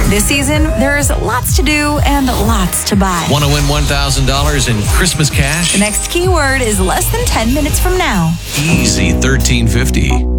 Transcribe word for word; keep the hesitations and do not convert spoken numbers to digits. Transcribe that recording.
This season, there's lots to do and lots to buy. Want to win one thousand dollars in Christmas cash? The next keyword is less than ten minutes from now. Easy thirteen fifty.